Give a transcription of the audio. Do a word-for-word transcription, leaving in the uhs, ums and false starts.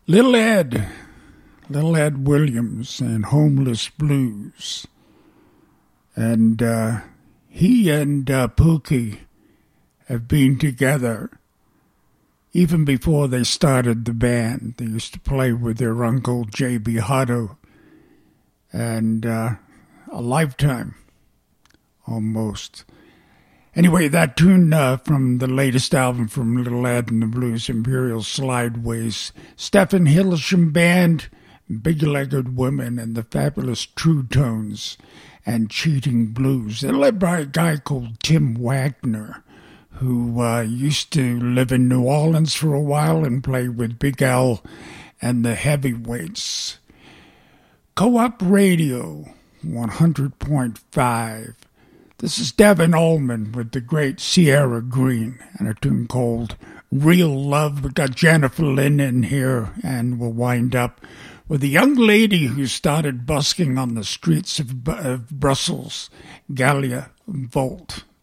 Little Ed, Little Ed Williams and Homeless Blues. And uh, he and uh, Pookie have been together even before they started the band. They used to play with their uncle, J B. Hutto, and uh, a lifetime, almost. Anyway, that tune uh, from the latest album from Little Ed and the Blues, Imperial Slideways, Stephen Hillsham Band, Big-Legged Women, and the Fabulous True Tones and Cheating Blues. They're led by a guy called Tim Wagner, who uh, used to live in New Orleans for a while and play with Big Al and the Heavyweights. Co-op Radio, one hundred point five. This is Devin Allman with the great Sierra Green and a tune called Real Love. We got Jennifer Lynn in here, and we'll wind up with a young lady who started busking on the streets of, of Brussels, Galia Volt.